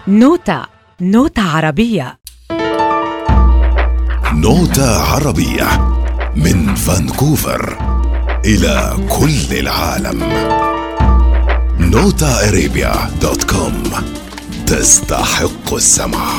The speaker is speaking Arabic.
نوتة. نوتة عربية. نوتة عربية من فانكوفر إلى كل العالم. NotaArabia.com تستحق السمع.